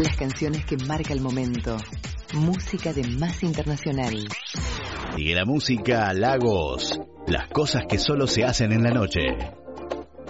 Las canciones que marca el momento. Música de Más Internacional. Sigue la música, Lagos. Las cosas que solo se hacen en la noche.